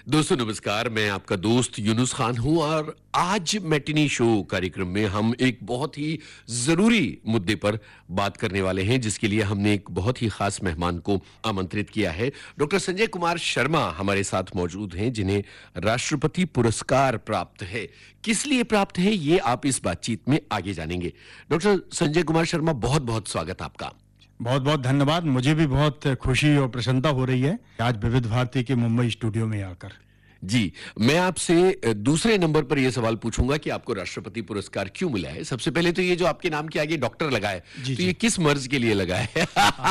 दोस्तों नमस्कार, मैं आपका दोस्त यूनुस खान हूं और आज मैटिनी शो कार्यक्रम में हम एक बहुत ही जरूरी मुद्दे पर बात करने वाले हैं, जिसके लिए हमने एक बहुत ही खास मेहमान को आमंत्रित किया है। डॉक्टर संजय कुमार शर्मा हमारे साथ मौजूद हैं, जिन्हें राष्ट्रपति पुरस्कार प्राप्त है। किस लिए प्राप्त है ये आप इस बातचीत में आगे जानेंगे। डॉक्टर संजय कुमार शर्मा, बहुत बहुत स्वागत आपका। बहुत बहुत धन्यवाद। मुझे भी बहुत खुशी और प्रसन्नता हो रही है आज विविध भारती के मुंबई स्टूडियो में आकर। जी, मैं आपसे दूसरे नंबर पर यह सवाल पूछूंगा कि आपको राष्ट्रपति पुरस्कार क्यों मिला है। सबसे पहले तो ये जो आपके नाम के आगे डॉक्टर लगा है, तो ये किस मर्ज के लिए लगा है?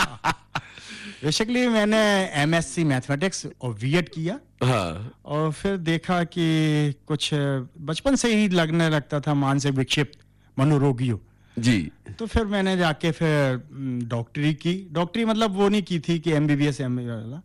बेसिकली मैंने एमएससी मैथमेटिक्स और बीएड किया। हाँ। और फिर देखा कि कुछ बचपन से ही लगने लगता था मानसिक विक्षिप्त मनोरोगियों। जी। तो फिर मैंने जाके फिर डॉक्टरी की। डॉक्टरी मतलब वो नहीं की थी कि एमबीबीएस वाला,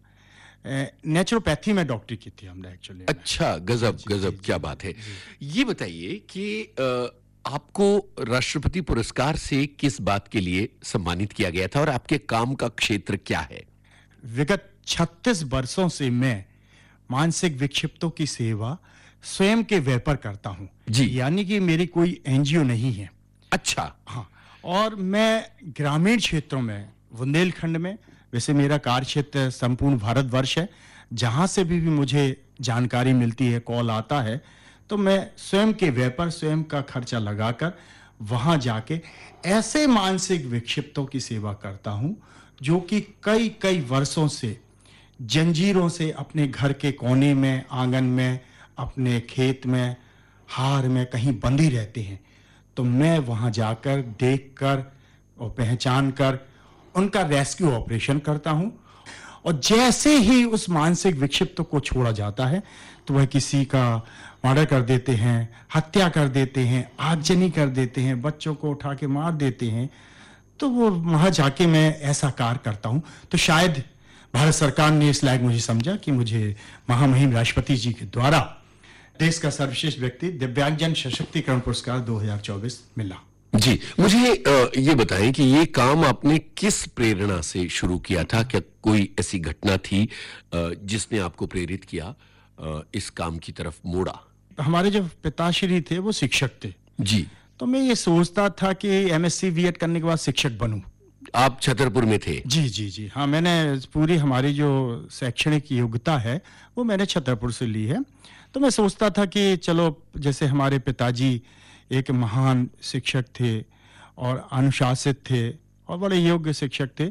नेचुरोपैथी में डॉक्टरी की थी हमने एक्चुअली। अच्छा, गजब गजब, क्या बात है। ये बताइए कि आपको राष्ट्रपति पुरस्कार से किस बात के लिए सम्मानित किया गया था और आपके काम का क्षेत्र क्या है? विगत 36 वर्षों से मैं मानसिक विक्षिप्तों की सेवा स्वयं के व्यय पर करता हूं। जी। यानी कि मेरी कोई एनजीओ नहीं है। अच्छा। हाँ, और मैं ग्रामीण क्षेत्रों में, बुंदेलखंड में, वैसे मेरा कार्य क्षेत्र संपूर्ण भारतवर्ष है, जहां से भी मुझे जानकारी मिलती है, कॉल आता है, तो मैं स्वयं के व्यय पर, स्वयं का खर्चा लगाकर वहां जाके ऐसे मानसिक विक्षिप्तों की सेवा करता हूं जो कि कई कई वर्षों से जंजीरों से अपने घर के कोने में, आंगन में, अपने खेत में, हार में कहीं बंधी रहते हैं। तो मैं वहां जाकर, देखकर और पहचान कर उनका रेस्क्यू ऑपरेशन करता हूं। और जैसे ही उस मानसिक विक्षिप्त को छोड़ा जाता है तो वह किसी का मर्डर कर देते हैं, हत्या कर देते हैं, आगजनी कर देते हैं, बच्चों को उठा के मार देते हैं, तो वो वहां जाके मैं ऐसा कार्य करता हूं। तो शायद भारत सरकार ने इस लायक मुझे समझा कि मुझे महामहिम राष्ट्रपति जी के द्वारा देश का सर्वश्रेष्ठ व्यक्ति दिव्यांगजन सशक्तिकरण पुरस्कार 2024 मिला। जी, मुझे ये बताएं कि ये काम आपने किस प्रेरणा से शुरू किया था? क्या कोई ऐसी घटना थी जिसने आपको प्रेरित किया, इस काम की तरफ मोड़ा? हमारे जो पिताश्री थे वो शिक्षक थे। जी। तो मैं ये सोचता था कि एमएससी बीएड करने के बाद शिक्षक बनूं। आप छतरपुर में थे? जी जी जी हाँ, मैंने पूरी हमारी जो शैक्षणिक योग्यता है वो मैंने छतरपुर से ली है। तो मैं सोचता था कि चलो, जैसे हमारे पिताजी एक महान शिक्षक थे और अनुशासित थे और बड़े योग्य शिक्षक थे,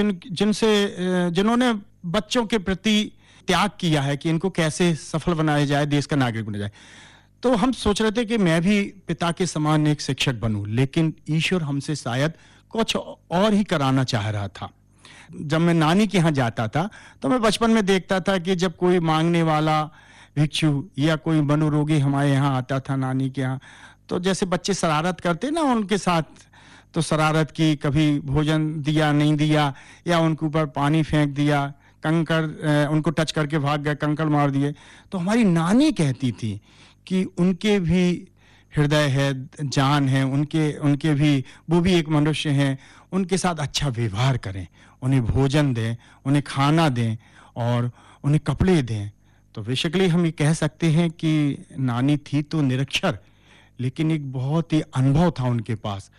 जिन्होंने बच्चों के प्रति त्याग किया है कि इनको कैसे सफल बनाया जाए, देश का नागरिक बना जाए। तो हम सोच रहे थे कि मैं भी पिता के समान एक शिक्षक बनूं, लेकिन ईश्वर हमसे शायद कुछ और ही कराना चाह रहा था। जब मैं नानी के यहाँ जाता था तो मैं बचपन में देखता था कि जब कोई मांगने वाला भिक्षु या कोई मनोरोगी हमारे यहाँ आता था नानी के यहाँ, तो जैसे बच्चे शरारत करते ना उनके साथ, तो शरारत की, कभी भोजन दिया नहीं दिया, या उनके ऊपर पानी फेंक दिया, कंकड़ उनको टच करके भाग गए, कंकड़ मार दिए। तो हमारी नानी कहती थी कि उनके भी हृदय है, जान है, उनके भी, वो भी एक मनुष्य हैं, उनके साथ अच्छा व्यवहार करें, उन्हें भोजन दें, उन्हें खाना दें और उन्हें कपड़े दें। तो बेसिकली हम ये कह सकते हैं कि नानी थी तो निरक्षर, लेकिन एक बहुत ही अनुभव था उनके पास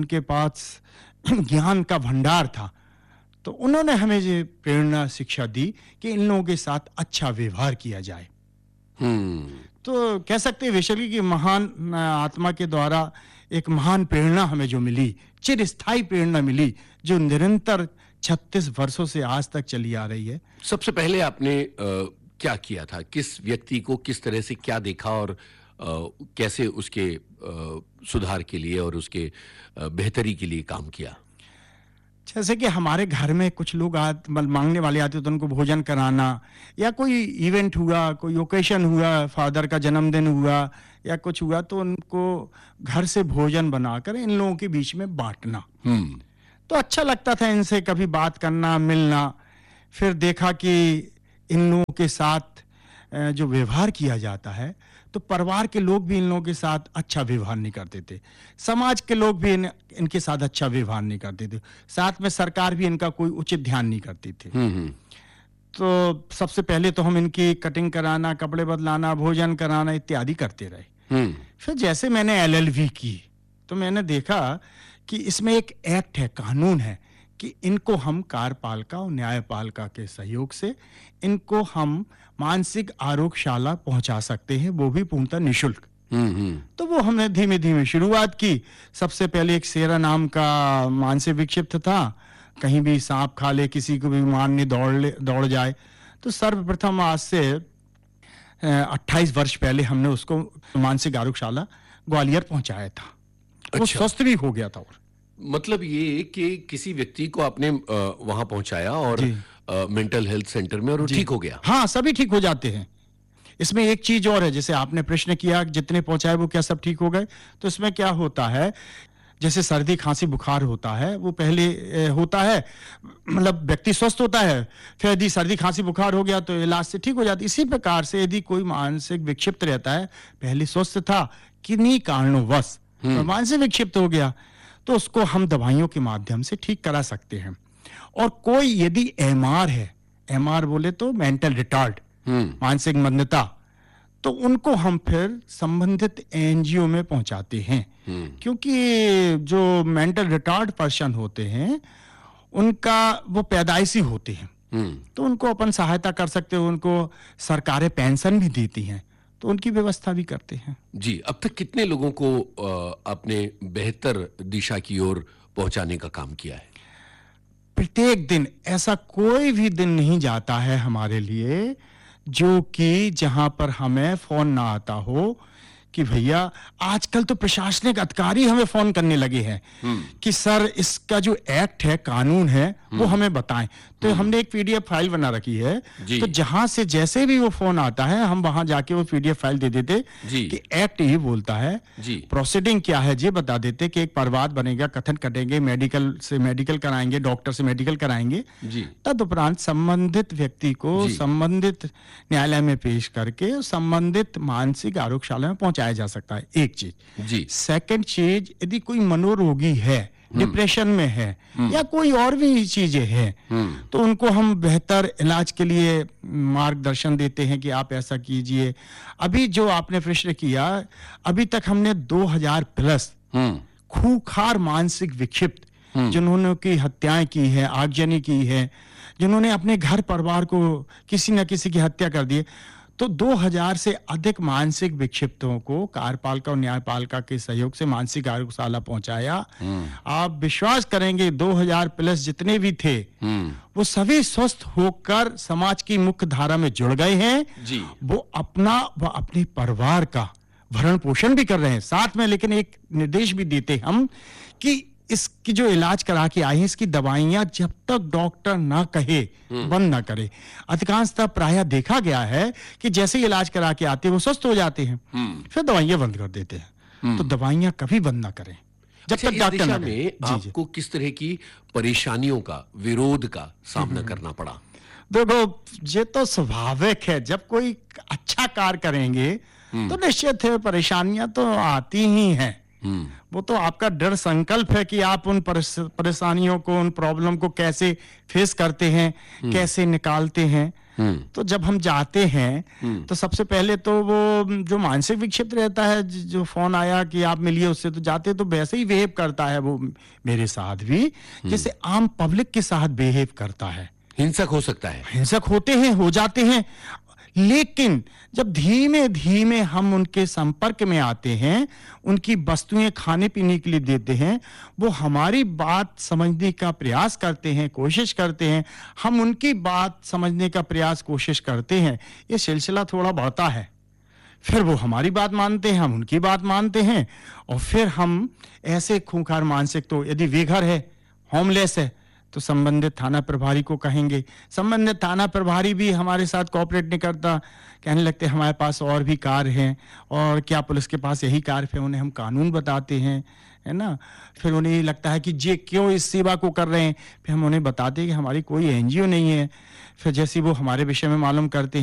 ज्ञान का भंडार था। तो उन्होंने हमें ये प्रेरणा, शिक्षा दी कि इन लोगों के साथ अच्छा व्यवहार किया जाए। तो कह सकते हैं बेसिकली कि महान आत्मा के द्वारा एक महान प्रेरणा हमें जो मिली, चिरस्थायी प्रेरणा मिली, जो निरंतर 36 वर्षों से आज तक चली आ रही है। सबसे पहले आपने क्या किया था? किस व्यक्ति को किस तरह से क्या देखा और कैसे उसके सुधार के लिए और उसके बेहतरी के लिए काम किया? जैसे कि हमारे घर में कुछ लोग मांगने वाले आते तो उनको भोजन कराना, या कोई इवेंट हुआ, कोई ओकेशन हुआ, फादर का जन्मदिन हुआ या कुछ हुआ, तो उनको घर से भोजन बनाकर इन लोगों के बीच में बांटना। तो अच्छा लगता था इनसे कभी बात करना, मिलना। फिर देखा कि इन लोगों के साथ जो व्यवहार किया जाता है, तो परिवार के लोग भी इन लोगों के साथ अच्छा व्यवहार नहीं करते थे, समाज के लोग भी इनके साथ अच्छा व्यवहार नहीं करते थे, साथ में सरकार भी इनका कोई उचित ध्यान नहीं करती थी। तो सबसे पहले तो हम इनकी कटिंग कराना, कपड़े बदलाना, भोजन कराना इत्यादि करते रहे। फिर जैसे मैंने एलएलबी की तो मैंने देखा कि इसमें एक एक्ट है, कानून है कि इनको हम कार्यपालिका और न्यायपालिका के सहयोग से इनको हम मानसिक आरोग्यशाला पहुंचा सकते हैं, वो भी पूर्णतः निःशुल्क। तो वो हमने धीमे धीमे शुरुआत की। सबसे पहले एक शेरा नाम का मानसिक विक्षिप्त था, कहीं भी सांप खा ले, किसी को भी मारने दौड़ जाए। तो सर्वप्रथम आज से 28 वर्ष पहले हमने उसको मानसिक आरोग्यशाला ग्वालियर पहुंचाया था। वो स्वस्थ भी हो गया था। और मतलब ये कि किसी व्यक्ति को आपने वहां पहुंचाया और मेंटल हेल्थ सेंटर में, और वो ठीक हो गया। हाँ, सभी ठीक हो जाते हैं। इसमें एक चीज और है, जैसे आपने प्रश्न किया जितने पहुंचाए वो क्या सब ठीक हो गए, तो इसमें क्या होता है, जैसे सर्दी खांसी बुखार होता है वो पहले होता है, मतलब व्यक्ति स्वस्थ होता है, फिर यदि सर्दी खांसी बुखार हो गया तो इलाज से ठीक हो जाती है। इसी प्रकार से यदि कोई मानसिक विक्षिप्त रहता है, पहले स्वस्थ था, किन्हीं कारणोंवश मानसिक विक्षिप्त हो गया, तो उसको हम दवाइयों के माध्यम से ठीक करा सकते हैं। और कोई यदि एमआर है, एमआर बोले तो मेंटल रिटार्ड, मानसिक मंदता, तो उनको हम फिर संबंधित एनजीओ में पहुंचाते हैं। क्योंकि जो मेंटल रिटार्ड पर्सन होते हैं उनका वो पैदाइशी होते हैं, तो उनको अपन सहायता कर सकते हैं, उनको सरकारें पेंशन भी देती हैं, तो उनकी व्यवस्था भी करते हैं। जी, अब तक कितने लोगों को आपने बेहतर दिशा की ओर पहुंचाने का काम किया है? प्रत्येक दिन, ऐसा कोई भी दिन नहीं जाता है हमारे लिए जो कि जहां पर हमें फोन ना आता हो कि भैया, आजकल तो प्रशासनिक अधिकारी हमें फोन करने लगे हैं कि सर इसका जो एक्ट है, कानून है, वो हमें बताएं। तो हमने एक पीडीएफ फाइल बना रखी है, तो जहां से जैसे भी वो फोन आता है हम वहां जाके वो पीडीएफ फाइल दे देते कि एक्ट ये बोलता है, प्रोसीडिंग क्या है ये बता देते कि एक परिवाद बनेगा, कथन कटेंगे, मेडिकल से मेडिकल कराएंगे, डॉक्टर से मेडिकल कराएंगे, तदुपरांत संबंधित व्यक्ति को संबंधित न्यायालय में पेश करके संबंधित मानसिक आरोग्यशाला में पहुंचाया जा सकता है। एक चीज। सेकंड चीज, यदि कोई मनोरोगी है, डिप्रेशन में है या कोई और भी चीजें हैं, तो उनको हम बेहतर इलाज के लिए मार्गदर्शन देते हैं कि आप ऐसा कीजिए। अभी जो आपने प्रश्न किया, अभी तक हमने 2000 प्लस खूंखार मानसिक विक्षिप्त, जिन्होंने की हत्याएं की है, आगजनी की है, जिन्होंने अपने घर परिवार को किसी न किसी की हत्या कर दी, तो 2000 से अधिक मानसिक विक्षिप्तों को कार्यपालिका और न्यायपालिका के सहयोग से मानसिक आरोग्यशाला पहुंचाया। आप विश्वास करेंगे 2000 प्लस जितने भी थे वो सभी स्वस्थ होकर समाज की मुख्य धारा में जुड़ गए हैं। वो अपने परिवार का भरण पोषण भी कर रहे हैं साथ में। लेकिन एक निर्देश भी देते हम कि इसकी जो इलाज करा के आए हैं, इसकी दवाइयां जब तक डॉक्टर ना कहे बंद ना करे। अधिकांशतः प्रायः देखा गया है कि जैसे ही इलाज करा के आते हैं वो स्वस्थ हो जाते हैं, फिर दवाइयां बंद कर देते हैं। तो दवाइयां कभी बंद ना करें जब तक डॉक्टर ना कहे। आपको किस तरह की परेशानियों का, विरोध का सामना करना पड़ा? देखो, ये तो स्वाभाविक है, जब कोई अच्छा कार्य करेंगे तो निश्चित है परेशानियां तो आती ही हैं। वो तो आपका दृढ़ संकल्प है कि आप उन परेशानियों को, उन प्रॉब्लम को कैसे फेस करते हैं, कैसे निकालते हैं। तो जब हम जाते हैं तो सबसे पहले तो वो जो मानसिक विक्षिप्त रहता है, जो फोन आया कि आप मिलिए उससे, तो जाते तो वैसे ही बिहेव करता है वो मेरे साथ भी, जैसे आम पब्लिक के साथ बिहेव करता है। हिंसक हो सकता है, हिंसक होते हैं, हो जाते हैं। लेकिन जब धीमे धीमे हम उनके संपर्क में आते हैं, उनकी वस्तुएं खाने पीने के लिए देते हैं, वो हमारी बात समझने का प्रयास करते हैं, कोशिश करते हैं, हम उनकी बात समझने का प्रयास कोशिश करते हैं, ये सिलसिला थोड़ा बढ़ता है। फिर वो हमारी बात मानते हैं, हम उनकी बात मानते हैं, और फिर हम ऐसे खूंखार मानसिक, तो यदि बेघर है, होमलेस है, तो संबंधित थाना प्रभारी को कहेंगे। संबंधित थाना प्रभारी भी हमारे साथ कोऑपरेट नहीं करता, कहने लगते हमारे पास और भी कार्य हैं, और क्या पुलिस के पास यही कार्य है? उन्हें हम कानून बताते हैं, है ना। फिर उन्हें लगता है कि ये क्यों इस सेवा को कर रहे हैं, फिर हम उन्हें बताते हैं कि हमारी कोई एनजीओ नहीं है। फिर जैसे वो हमारे विषय में मालूम करते हैं